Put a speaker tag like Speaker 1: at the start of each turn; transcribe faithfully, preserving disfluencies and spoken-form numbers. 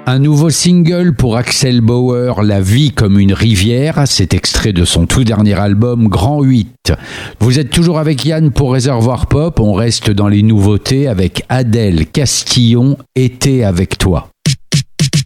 Speaker 1: Un nouveau single pour Axel Bauer, La vie comme une rivière, c'est extrait de son tout dernier album Grand huit. Vous êtes toujours avec Yann pour Réservoir Pop, on reste dans les nouveautés avec Adèle Castillon, Été avec toi.